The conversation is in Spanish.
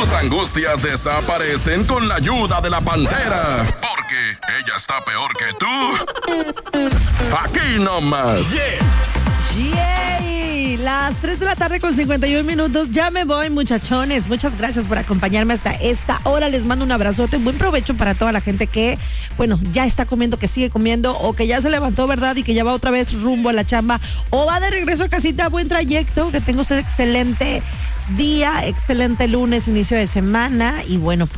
Tus angustias desaparecen con la ayuda de la Pantera. Porque ella está peor que tú. Aquí nomás. ¡Yay! Las 3 de la tarde con 51 minutos. Ya me voy, muchachones. Muchas gracias por acompañarme hasta esta hora. Les mando un abrazote. Buen provecho para toda la gente que, bueno, ya está comiendo, que sigue comiendo o que ya se levantó, ¿verdad? Y que ya va otra vez rumbo a la chamba o va de regreso a casita. Buen trayecto. Que tenga usted excelente día, excelente lunes, inicio de semana. Y bueno,